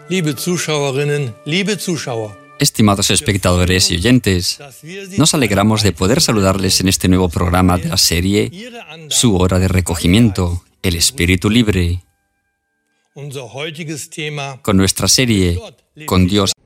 Liebe Zuschauerinnen, liebe Zuschauer. Estimados espectadores y oyentes, nos alegramos de poder saludarles en este nuevo programa de la serie Su hora de recogimiento, el espíritu libre. Con nuestra serie Con Dios